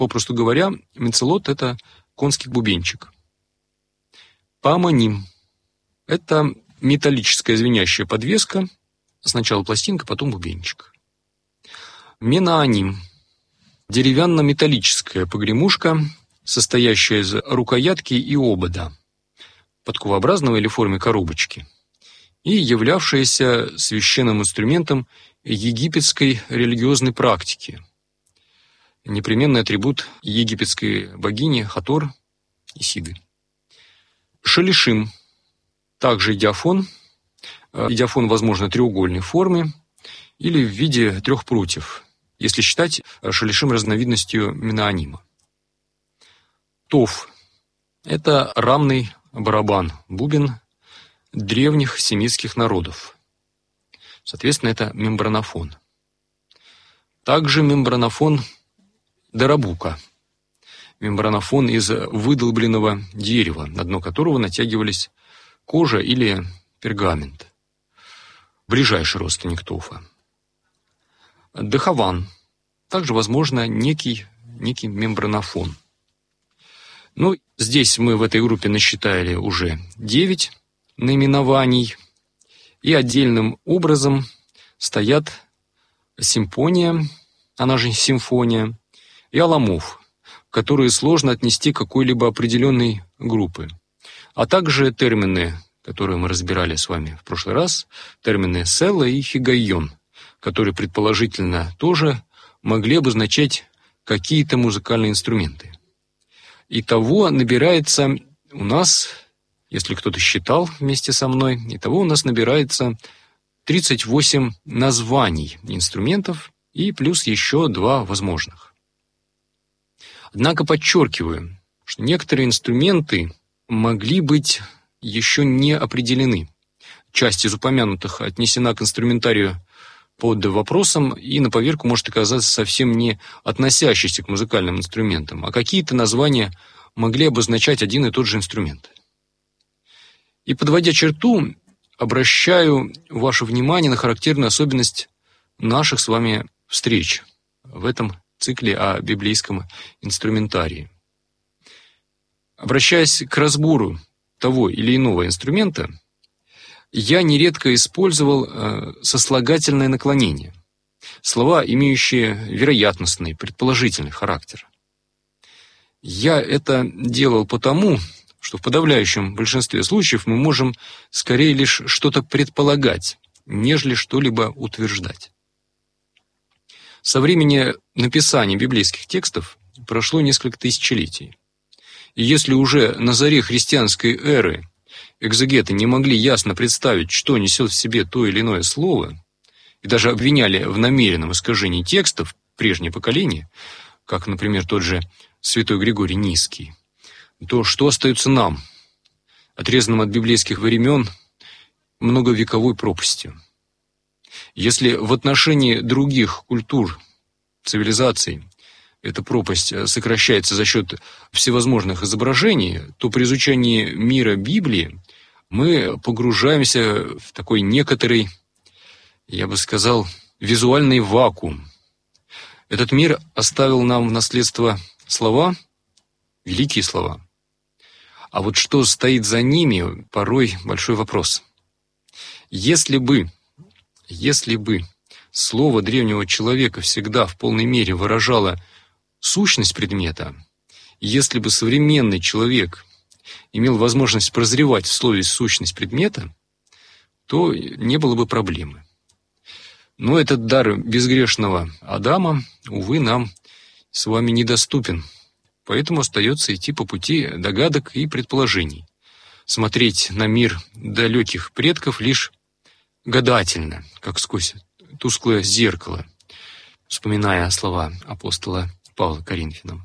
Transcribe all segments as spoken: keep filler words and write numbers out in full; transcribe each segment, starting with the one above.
Попросту говоря, мицелот — это конский бубенчик. Поманим — это металлическая звенящая подвеска, сначала пластинка, потом бубенчик. Менааним — деревянно-металлическая погремушка, состоящая из рукоятки и обода, подковообразного или в форме коробочки, и являвшаяся священным инструментом египетской религиозной практики. Непременный атрибут египетской богини Хатор Исиды. Шалишим — также идиофон. Идиофон, возможно, треугольной формы или в виде трех прутьев, если считать шалишим разновидностью менаанима. Тов — это рамный барабан, бубен древних семитских народов. Соответственно, это мембранофон. Также мембранофон дарабука. Мембранофон из выдолбленного дерева, на дно которого натягивались кожа или пергамент. Ближайший родственник тофа. Дехаван. Также, возможно, некий, некий мембранофон. Ну, здесь мы в этой группе насчитали уже девять наименований. И отдельным образом стоят симфония, она же симфония, и аламов, которые сложно отнести к какой-либо определенной группе. А также термины, которые мы разбирали с вами в прошлый раз, термины селла и хигайон, которые предположительно тоже могли обозначать какие-то музыкальные инструменты. Итого набирается у нас, если кто-то считал вместе со мной, итого у нас набирается тридцать восемь названий инструментов и плюс еще два возможных. Однако подчеркиваю, что некоторые инструменты могли быть еще не определены. Часть из упомянутых отнесена к инструментарию под вопросом и на поверку может оказаться совсем не относящейся к музыкальным инструментам, а какие-то названия могли обозначать один и тот же инструмент. И, подводя черту, обращаю ваше внимание на характерную особенность наших с вами встреч в этом цикле о библейском инструментарии. Обращаясь к разбору того или иного инструмента, я нередко использовал э, сослагательное наклонение, слова, имеющие вероятностный, предположительный характер. Я это делал потому, что в подавляющем большинстве случаев мы можем скорее лишь что-то предполагать, нежели что-либо утверждать. Со времени написания библейских текстов прошло несколько тысячелетий. И если уже на заре христианской эры экзегеты не могли ясно представить, что несет в себе то или иное слово, и даже обвиняли в намеренном искажении текстов прежнее поколение, как, например, тот же святой Григорий Низкий, то что остается нам, отрезанным от библейских времен многовековой пропастью? Если в отношении других культур, цивилизаций эта пропасть сокращается за счет всевозможных изображений, то при изучении мира Библии мы погружаемся в такой некоторый, я бы сказал, визуальный вакуум. Этот мир оставил нам в наследство слова, великие слова. А вот что стоит за ними, порой большой вопрос. Если бы, если бы слово древнего человека всегда в полной мере выражало сущность предмета, если бы современный человек имел возможность прозревать в слове сущность предмета, то не было бы проблемы. Но этот дар безгрешного Адама, увы, нам с вами недоступен. Поэтому остается идти по пути догадок и предположений, смотреть на мир далеких предков лишь гадательно, как сквозь тусклое зеркало, вспоминая слова апостола Павла Коринфянам.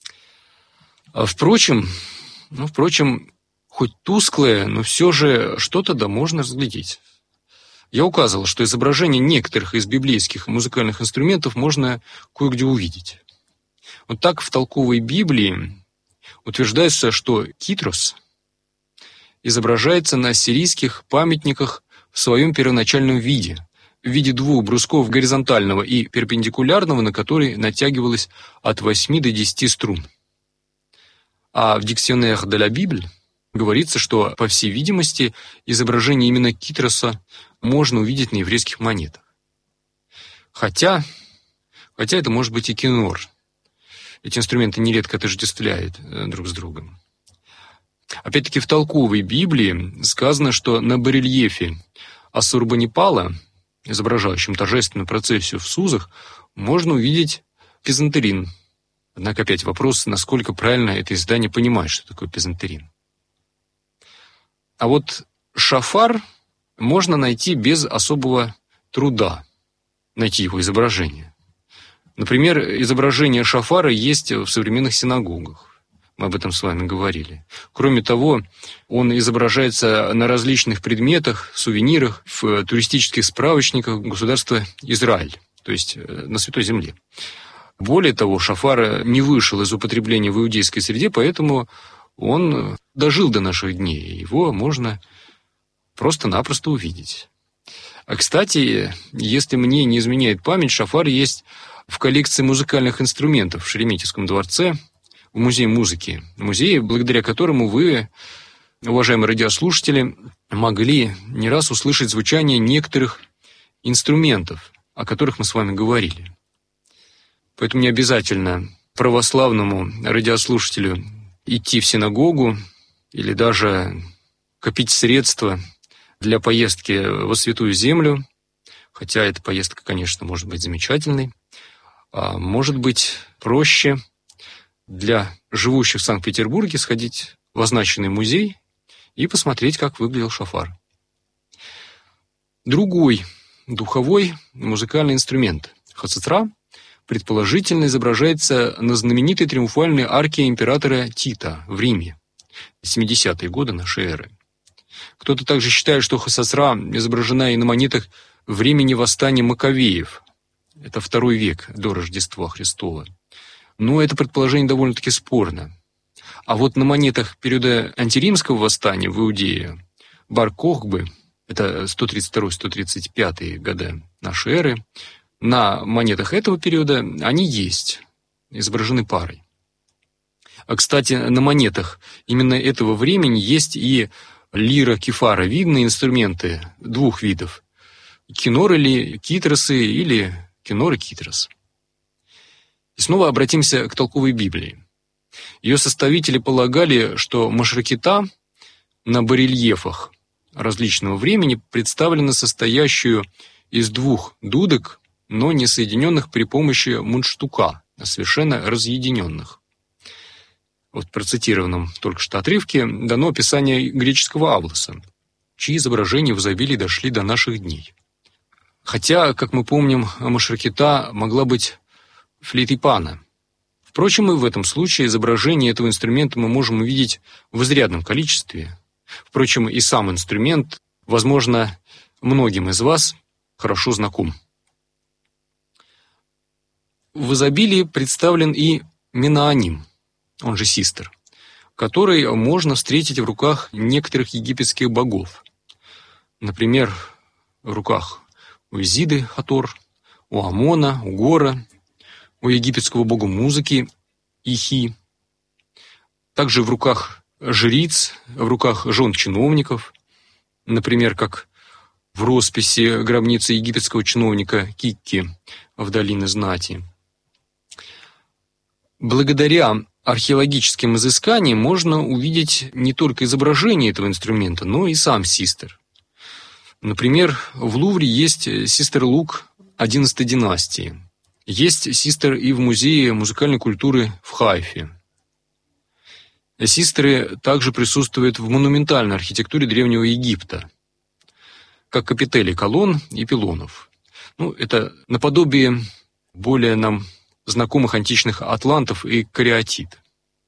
А впрочем, ну, впрочем, хоть тусклое, но все же что-то да можно разглядеть. Я указывал, что изображение некоторых из библейских музыкальных инструментов можно кое-где увидеть. Вот так в толковой Библии утверждается, что китрос изображается на ассирийских памятниках в своем первоначальном виде, в в виде двух брусков горизонтального и перпендикулярного, на который натягивалось от восьми до десяти струн. А в «Dictionnaire de la Bible» говорится, что, по всей видимости, изображение именно китроса можно увидеть на еврейских монетах. Хотя, хотя это может быть и кинор. Эти инструменты нередко отождествляют друг с другом. Опять-таки в толковой Библии сказано, что на барельефе Ассурбанипала, изображающем торжественную процессию в Сузах, можно увидеть пизантерин. Однако опять вопрос, насколько правильно это издание понимает, что такое пизантерин. А вот шафар можно найти без особого труда, найти его изображение. Например, изображение шафара есть в современных синагогах. Мы об этом с вами говорили. Кроме того, он изображается на различных предметах, сувенирах, в туристических справочниках государства Израиль, то есть на Святой Земле. Более того, шафар не вышел из употребления в иудейской среде, поэтому он дожил до наших дней, и его можно просто-напросто увидеть. А, кстати, если мне не изменяет память, шафар есть в коллекции музыкальных инструментов в Шереметьевском дворце, в Музее музыки. Музей, благодаря которому вы, уважаемые радиослушатели, могли не раз услышать звучание некоторых инструментов, о которых мы с вами говорили. Поэтому не обязательно православному радиослушателю идти в синагогу или даже копить средства для поездки во Святую Землю, хотя эта поездка, конечно, может быть замечательной, а может быть проще для живущих в Санкт-Петербурге сходить в означенный музей и посмотреть, как выглядел шафар. Другой духовой музыкальный инструмент – хацицра предположительно изображается на знаменитой триумфальной арке императора Тита в Риме, семидесятые годы нашей эры. Кто-то также считает, что хацицра изображена и на монетах времени восстания Маковеев. Это второй век до Рождества Христова. Но это предположение довольно-таки спорно. А вот на монетах периода антиримского восстания в Иудее Бар-Кохбы, это сто тридцать второй — сто тридцать пятые годы нашей эры, на монетах этого периода они есть, изображены парой. А, кстати, на монетах именно этого времени есть и лира, кефара, видные инструменты двух видов. Кинор или китросы, или кинор и китрос. И снова обратимся к толковой Библии. Ее составители полагали, что машракита на барельефах различного времени представлена состоящую из двух дудок, но не соединенных при помощи мундштука, а совершенно разъединенных. Вот в процитированном только что отрывке дано описание греческого аблоса, чьи изображения в изобилии дошли до наших дней. Хотя, как мы помним, машракита могла быть флейтой пана. Впрочем, и в этом случае изображение этого инструмента мы можем увидеть в изрядном количестве. Впрочем, и сам инструмент, возможно, многим из вас хорошо знаком. В изобилии представлен и менааним, он же систер, который можно встретить в руках некоторых египетских богов. Например, в руках у Изиды Хатор, у Амона, у Гора, у египетского бога музыки Ихи, также в руках жриц, в руках жен чиновников, например, как в росписи гробницы египетского чиновника Кикки в долине Знати. Благодаря археологическим изысканиям можно увидеть не только изображение этого инструмента, но и сам систер. Например, в Лувре есть систер-лук одиннадцатой династии. Есть систер и в Музее музыкальной культуры в Хайфе. Систеры также присутствуют в монументальной архитектуре Древнего Египта, как капители колонн и пилонов. Ну, это наподобие более нам знакомых античных атлантов и кариатид.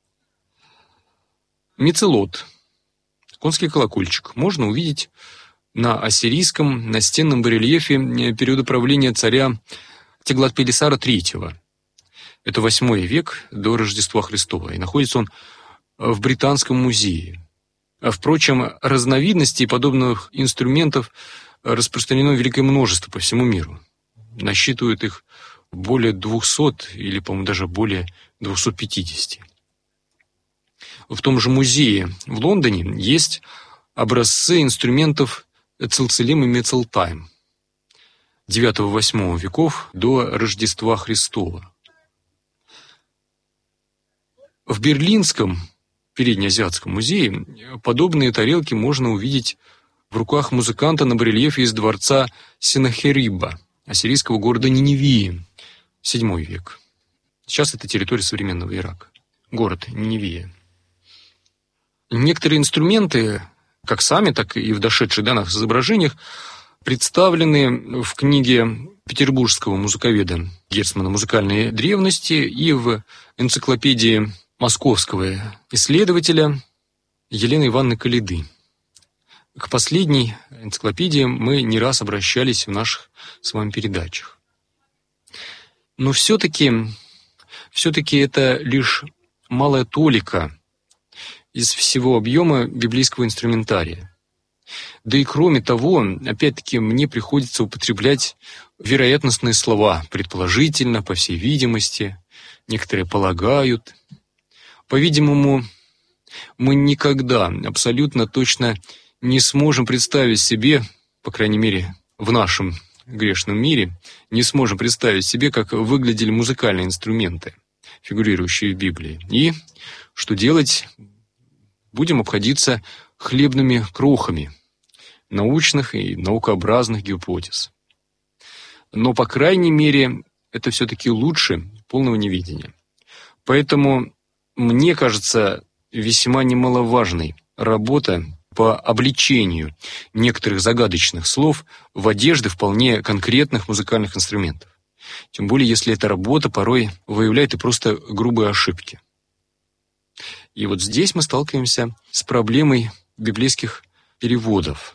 Мицелот, конский колокольчик, можно увидеть на ассирийском настенном барельефе периода правления царя Теглат-Пилесара третьего. Это восьмой век до Рождества Христова, и находится он в Британском музее. Впрочем, разновидностей подобных инструментов распространено великое множество по всему миру. Насчитывают их более двухсот или, по-моему, даже более двухсот пятидесяти. В том же музее в Лондоне есть образцы инструментов Цилцилим и Мецелтайм девятого-восьмого веков до Рождества Христова. В Берлинском Переднеазиатском музее подобные тарелки можно увидеть в руках музыканта на барельефе из дворца Сенахериба, ассирийского города Ниневии, седьмой век. Сейчас это территория современного Ирака. Город Ниневия. Некоторые инструменты, как сами, так и в дошедших до нас изображениях, представлены в книге петербургского музыковеда Герцмана «Музыкальные древности» и в энциклопедии московского исследователя Елены Ивановны Калиды. К последней энциклопедии мы не раз обращались в наших с вами передачах. Но все-таки, все-таки это лишь малая толика из всего объема библейского инструментария. Да и кроме того, опять-таки, мне приходится употреблять вероятностные слова, предположительно, по всей видимости, некоторые полагают. По-видимому, мы никогда абсолютно точно не сможем представить себе, по крайней мере, в нашем грешном мире, не сможем представить себе, как выглядели музыкальные инструменты, фигурирующие в Библии. И что делать? Будем обходиться хлебными крохами научных и наукообразных гипотез. Но, по крайней мере, это все-таки лучше полного неведения. Поэтому, мне кажется, весьма немаловажной работа по обличению некоторых загадочных слов в одежды вполне конкретных музыкальных инструментов. Тем более, если эта работа порой выявляет и просто грубые ошибки. И вот здесь мы сталкиваемся с проблемой библейских переводов.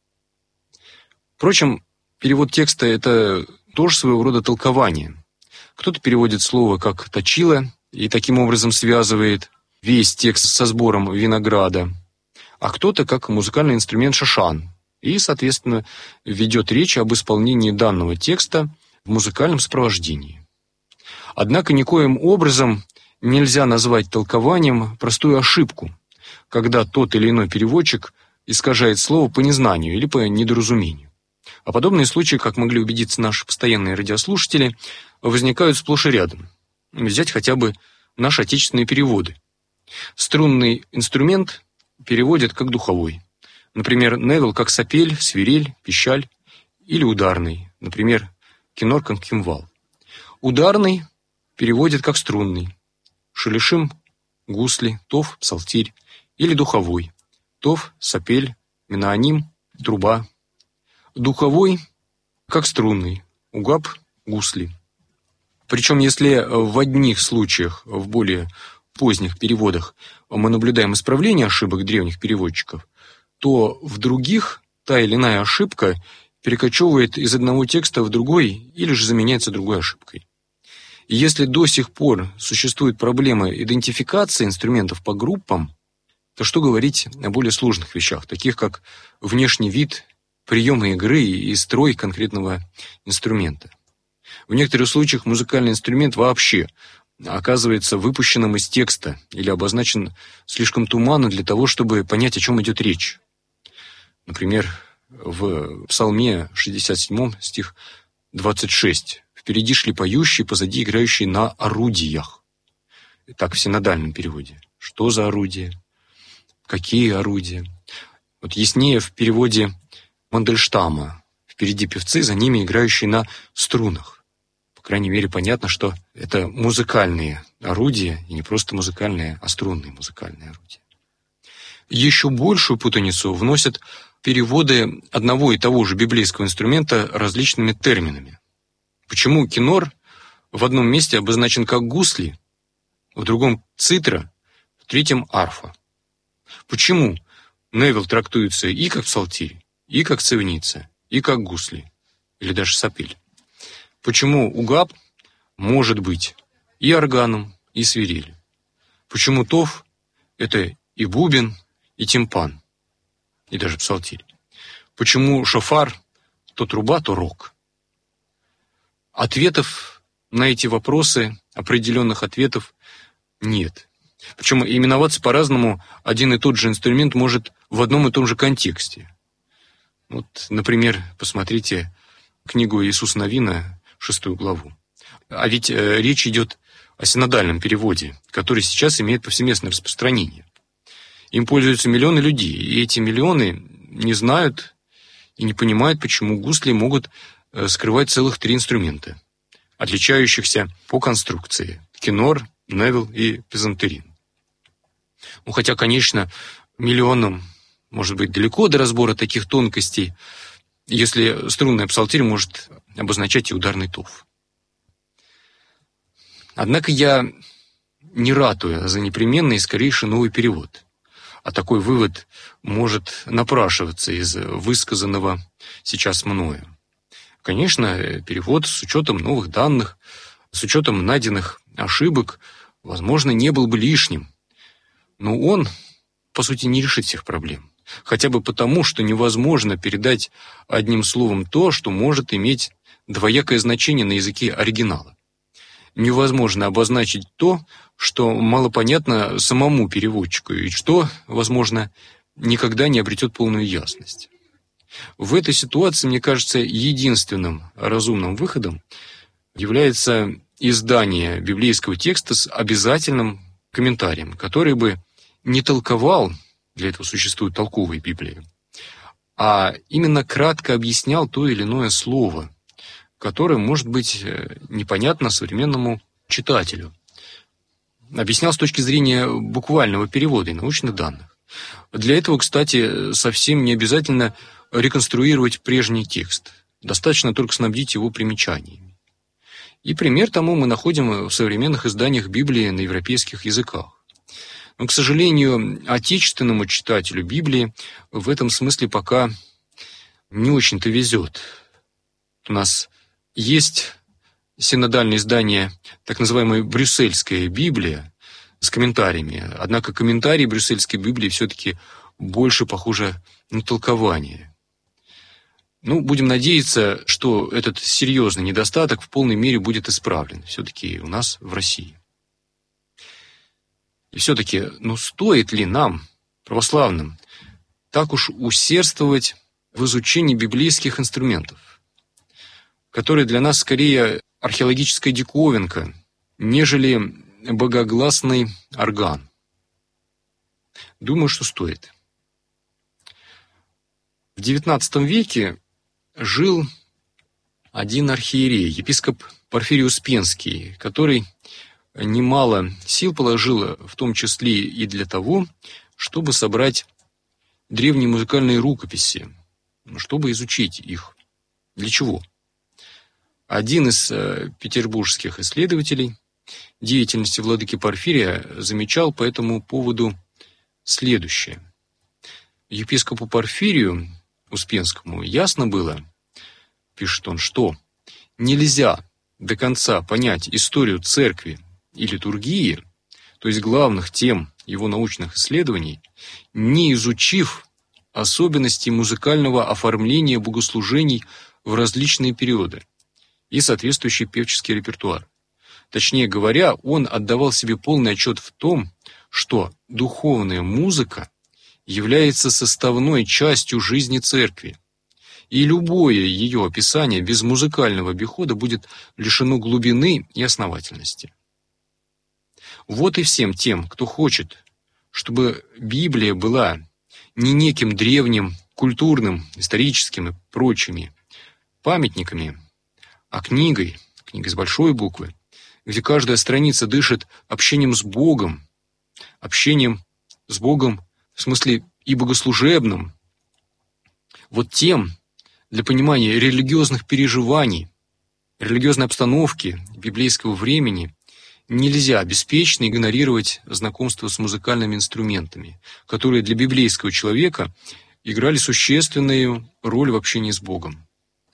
Впрочем, перевод текста – это тоже своего рода толкование. Кто-то переводит слово как «точило» и таким образом связывает весь текст со сбором винограда, а кто-то как музыкальный инструмент шашан и, соответственно, ведет речь об исполнении данного текста в музыкальном сопровождении. Однако никоим образом нельзя назвать толкованием простую ошибку, когда тот или иной переводчик искажает слово по незнанию или по недоразумению. А подобные случаи, как могли убедиться наши постоянные радиослушатели, возникают сплошь и рядом. Взять хотя бы наши отечественные переводы. Струнный инструмент переводят как духовой. Например, Невилл как сапель, свирель, пищаль, или ударный, например, кинор как кимвал. Ударный переводят как струнный. Шелешим, гусли, тов, псалтирь, или духовой. Тов, сапель, менааним, труба. Духовой как струнный. Угаб, гусли. Причем, если в одних случаях, в более поздних переводах, мы наблюдаем исправление ошибок древних переводчиков, то в других та или иная ошибка перекочевывает из одного текста в другой или же заменяется другой ошибкой. И если до сих пор существует проблема идентификации инструментов по группам, то что говорить о более сложных вещах, таких как внешний вид, приемы игры и строй конкретного инструмента. В некоторых случаях музыкальный инструмент вообще оказывается выпущенным из текста или обозначен слишком туманно для того, чтобы понять, о чем идет речь. Например, в Псалме шестьдесят семь, стих двадцать шесть. «Впереди шли поющие, позади играющие на орудиях». Так в синодальном переводе. Что за орудия? Какие орудия? Вот яснее в переводе Мандельштама. «Впереди певцы, за ними играющие на струнах». По крайней мере, понятно, что это музыкальные орудия, и не просто музыкальные, а струнные музыкальные орудия. Еще большую путаницу вносят переводы одного и того же библейского инструмента различными терминами. Почему кинор в одном месте обозначен как гусли, в другом цитра, в третьем арфа? Почему Невилл трактуется и как псалтирь, и как цивница, и как гусли, или даже сапель? Почему угаб может быть и органом, и свирелью? Почему тов – это и бубен, и тимпан, и даже псалтирь? Почему шофар то труба, то рог. Ответов на эти вопросы, определенных ответов, нет. Причем именоваться по-разному один и тот же инструмент может в одном и том же контексте. Вот, например, посмотрите книгу Иисуса Навина, шестую главу. А ведь э, речь идет о синодальном переводе, который сейчас имеет повсеместное распространение. Им пользуются миллионы людей, и эти миллионы не знают и не понимают, почему гусли могут э, скрывать целых три инструмента, отличающихся по конструкции: кенор, невил и пизантерин. Ну, хотя, конечно, миллионам может быть далеко до разбора таких тонкостей, если струнный псалтирь может обозначать и ударный тов. Однако я не ратую за непременный и скорейший новый перевод, а такой вывод может напрашиваться из высказанного сейчас мною. Конечно, перевод с учетом новых данных, с учетом найденных ошибок, возможно, не был бы лишним, но он, по сути, не решит всех проблем. Хотя бы потому, что невозможно передать одним словом то, что может иметь двоякое значение на языке оригинала. Невозможно обозначить то, что малопонятно самому переводчику, и что, возможно, никогда не обретет полную ясность. В этой ситуации, мне кажется, единственным разумным выходом является издание библейского текста с обязательным комментарием, который бы не толковал, для этого существует толковая Библия, а именно кратко объяснял то или иное слово, которое может быть непонятно современному читателю. Объяснял с точки зрения буквального перевода и научных данных. Для этого, кстати, совсем не обязательно реконструировать прежний текст. Достаточно только снабдить его примечаниями. И пример тому мы находим в современных изданиях Библии на европейских языках. Но, к сожалению, отечественному читателю Библии в этом смысле пока не очень-то везет. У нас есть синодальное издание, так называемая Брюссельская Библия, с комментариями. Однако комментарии Брюссельской Библии все-таки больше похожи на толкование. Ну, будем надеяться, что этот серьезный недостаток в полной мере будет исправлен все-таки у нас в России. И все-таки, ну, стоит ли нам, православным, так уж усердствовать в изучении библейских инструментов, которые для нас скорее археологическая диковинка, нежели богогласный орган? Думаю, что стоит. В девятнадцатом веке жил один архиерей, епископ Порфирий Успенский, который немало сил положил, в том числе и для того, чтобы собрать древние музыкальные рукописи, чтобы изучить их. Для чего? Один из петербургских исследователей деятельности владыки Порфирия замечал по этому поводу следующее. Епископу Порфирию Успенскому ясно было, пишет он, что нельзя до конца понять историю церкви и литургии, то есть главных тем его научных исследований, не изучив особенностей музыкального оформления богослужений в различные периоды и соответствующий певческий репертуар. Точнее говоря, он отдавал себе полный отчет в том, что духовная музыка является составной частью жизни церкви, и любое ее описание без музыкального обихода будет лишено глубины и основательности. Вот и всем тем, кто хочет, чтобы Библия была не неким древним, культурным, историческим и прочими памятниками, а книгой, книгой с большой буквы, где каждая страница дышит общением с Богом, общением с Богом в смысле и богослужебным. Вот тем, для понимания религиозных переживаний, религиозной обстановки библейского времени, нельзя беспечно игнорировать знакомство с музыкальными инструментами, которые для библейского человека играли существенную роль в общении с Богом.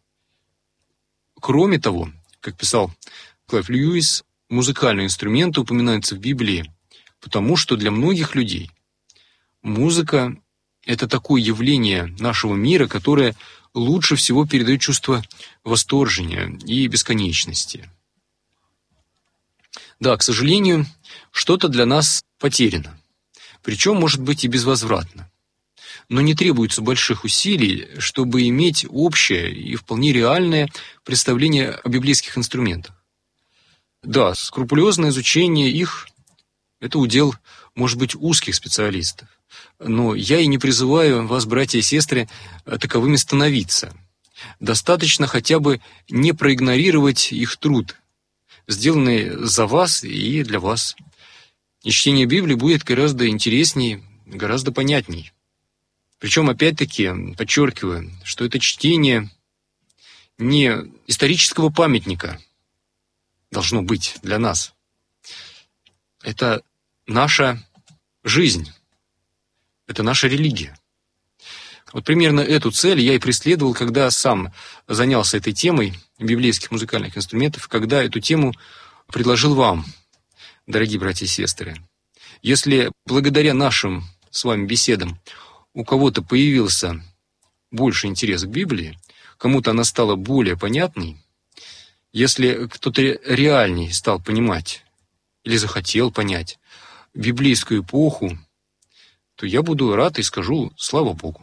Кроме того, как писал Клайв Льюис, музыкальные инструменты упоминаются в Библии, потому что для многих людей музыка – это такое явление нашего мира, которое лучше всего передает чувство восторжения и бесконечности. Да, к сожалению, что-то для нас потеряно, причем, может быть, и безвозвратно. Но не требуется больших усилий, чтобы иметь общее и вполне реальное представление о библейских инструментах. Да, скрупулезное изучение их – это удел, может быть, узких специалистов. Но я и не призываю вас, братья и сестры, таковыми становиться. Достаточно хотя бы не проигнорировать их труд, сделанный за вас и для вас. И чтение Библии будет гораздо интереснее, гораздо понятней. Причем, опять-таки, подчеркиваю, что это чтение не исторического памятника должно быть для нас. Это наша жизнь, это наша религия. Вот примерно эту цель я и преследовал, когда сам занялся этой темой библейских музыкальных инструментов, когда эту тему предложил вам, дорогие братья и сестры. Если благодаря нашим с вами беседам у кого-то появился больше интерес к Библии, кому-то она стала более понятной, если кто-то реальней стал понимать или захотел понять библейскую эпоху, то я буду рад и скажу «Слава Богу».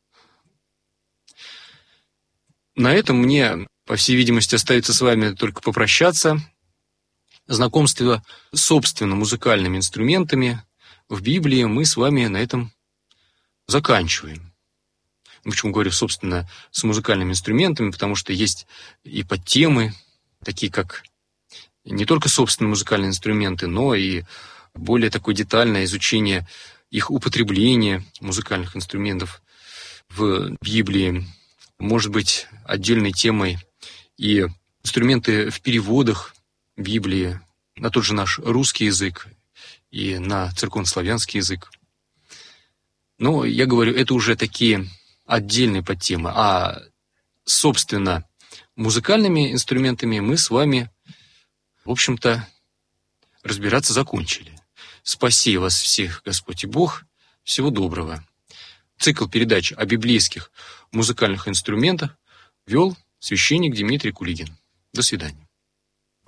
На этом мне, по всей видимости, остается с вами только попрощаться. Знакомство с собственно музыкальными инструментами в Библии мы с вами на этом заканчиваем. Почему говорю, собственно, с музыкальными инструментами? Потому что есть и подтемы, такие как не только собственные музыкальные инструменты, но и более такое детальное изучение их употребления, музыкальных инструментов в Библии. Может быть, отдельной темой и инструменты в переводах Библии на тот же наш русский язык и на церковнославянский язык. Но, я говорю, это уже такие отдельные подтемы. А, собственно, музыкальными инструментами мы с вами, в общем-то, разбираться закончили. Спаси вас всех, Господь и Бог. Всего доброго. Цикл передач о библейских музыкальных инструментах вел священник Дмитрий Кулигин. До свидания.